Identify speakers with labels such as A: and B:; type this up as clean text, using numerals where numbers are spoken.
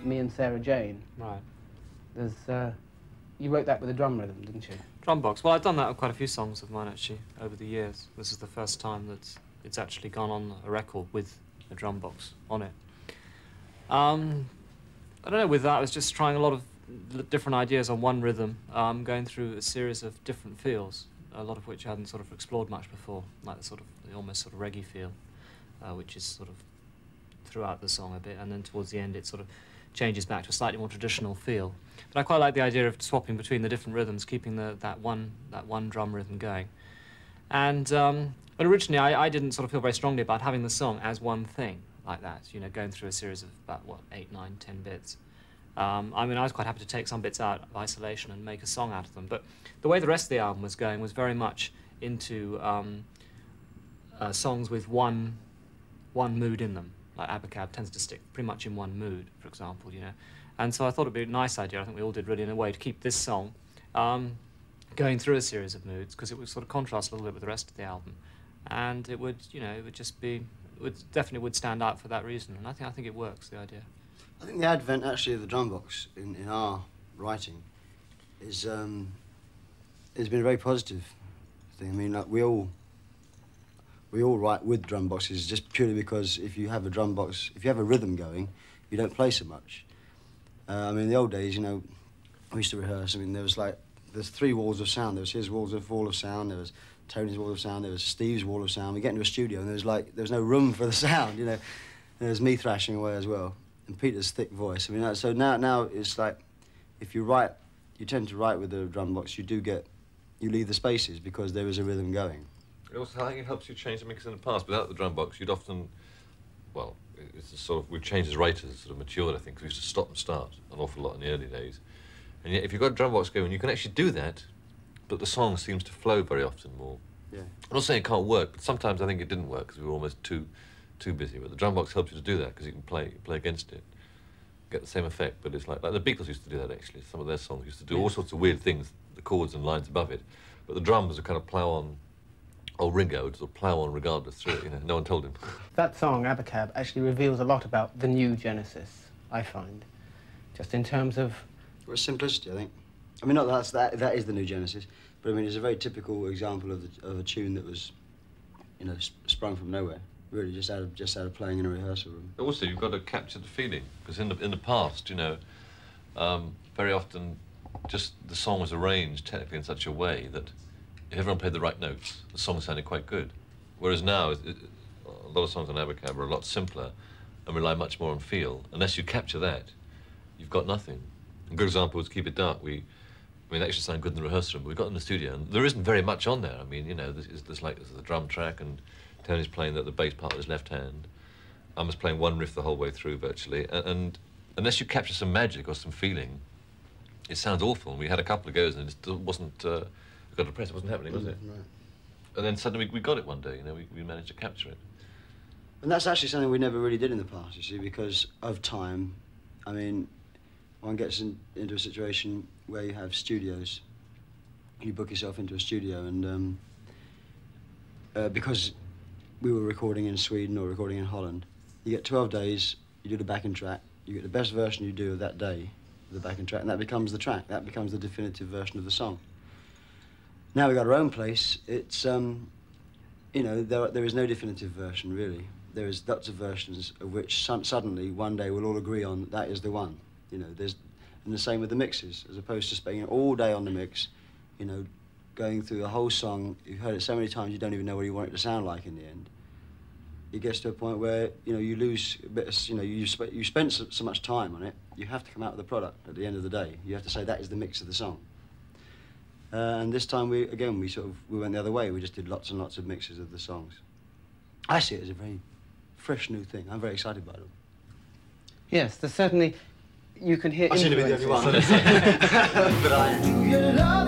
A: Me and Sarah Jane.
B: Right.
A: You wrote that with a drum rhythm, didn't you?
B: Drum box. Well, I've done that on quite a few songs of mine, actually, over the years. This is the first time that it's actually gone on a record with a drum box on it. I don't know, with that I was just trying a lot of different ideas on one rhythm, going through a series of different feels, a lot of which I hadn't sort of explored much before, like the almost sort of reggae feel, which is sort of throughout the song a bit, and then towards the end it sort of changes back to a slightly more traditional feel. But I quite like the idea of swapping between the different rhythms, keeping that one drum rhythm going. And but originally I didn't sort of feel very strongly about having the song as one thing like that, you know, going through a series of about, 8, 9, 10 bits. I mean, I was quite happy to take some bits out of isolation and make a song out of them, but the way the rest of the album was going was very much into songs with one mood in them. Like Abacab tends to stick pretty much in one mood, for example, you know. And so I thought it'd be a nice idea, I think we all did really in a way, to keep this song going through a series of moods, because it would sort of contrast a little bit with the rest of the album. And it would, you know, it would just be, definitely would stand out for that reason. And I think it works, the idea.
C: I think the advent, actually, of the drum box in our writing has been a very positive thing. I mean, like, we all write with drum boxes just purely because if you have a drum box, if you have a rhythm going, you don't play so much. I mean, in the old days, you know, we used to rehearse. I mean, there's 3 walls of sound. There was his wall of sound, there was Tony's wall of sound, there was Steve's wall of sound. We get into a studio and there was no room for the sound, you know. There was me thrashing away as well, and Peter's thick voice. I mean, so now it's like, if you tend to write with a drum box, you leave the spaces because there is a rhythm going.
D: Also, I think it helps you change the mix in the past. Without the drum box, you'd often, well, it's a sort of, we've changed as writers, sort of matured, I think, because we used to stop and start an awful lot in the early days. And yet, if you've got a drum box going, you can actually do that, but the song seems to flow very often more.
C: Yeah.
D: I'm not saying it can't work, but sometimes I think it didn't work because we were almost too busy. But the drum box helps you to do that because you can play against it, get the same effect. But it's like the Beatles used to do that, actually. Some of their songs used to do all sorts of weird things, the chords and lines above it, but the drums would kind of plough on. Old Ringo would sort of plough on regardless through it, you know, no one told him.
A: That song, Abacab, actually reveals a lot about the new Genesis, I find, just in terms of...
C: Well, simplicity, I think. I mean, not that is the new Genesis, but I mean, it's a very typical example of a tune that was, you know, sprung from nowhere, really, just out of playing in a rehearsal room.
D: Also, you've got to capture the feeling, because in the past, you know, very often, just the song was arranged technically in such a way that if everyone played the right notes, the song sounded quite good. Whereas now, a lot of songs on Abacab are a lot simpler and rely much more on feel. Unless you capture that, you've got nothing. A good example was Keep It Dark. It actually sounded good in the rehearsal room, but we got in the studio, and there isn't very much on there. I mean, you know, there's the drum track, and Tony's playing the bass part with his left hand. I was playing one riff the whole way through, virtually, and unless you capture some magic or some feeling, it sounds awful. And we had a couple of goes, and it wasn't... We got depressed, it wasn't happening, was it?
C: Right.
D: And then suddenly we got it one day, you know, we managed to capture it.
C: And that's actually something we never really did in the past, you see, because of time. I mean, one gets into a situation where you have studios. You book yourself into a studio, and because we were recording in Sweden or recording in Holland, you get 12 days, you do the backing track, you get the best version you do of that day, the backing track, and that becomes the track, that becomes the definitive version of the song. Now we've got our own place, it's, you know, there is no definitive version, really. There is lots of versions of which suddenly, one day, we'll all agree on that is the one. You know, and the same with the mixes, as opposed to spending all day on the mix, you know, going through the whole song. You've heard it so many times, you don't even know what you want it to sound like in the end. It gets to a point where, you know, you lose a bit of, you know, you spent so much time on it, you have to come out with a product at the end of the day. You have to say that is the mix of the song. And this time, we went the other way. We just did lots and lots of mixes of the songs. I see it as a very fresh new thing. I'm very excited by it.
A: Yes, there's certainly, you can hear...
C: I seem to be the only one. But I am.